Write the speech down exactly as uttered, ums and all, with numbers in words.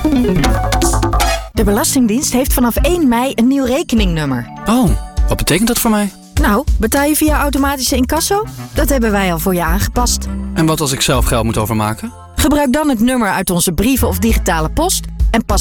De Belastingdienst heeft vanaf één mei een nieuw rekeningnummer. Oh, wat betekent dat voor mij? Nou, betaal je via automatische incasso? Dat hebben wij al voor je aangepast. En wat als ik zelf geld moet overmaken? Gebruik dan het nummer uit onze brieven of digitale post en pas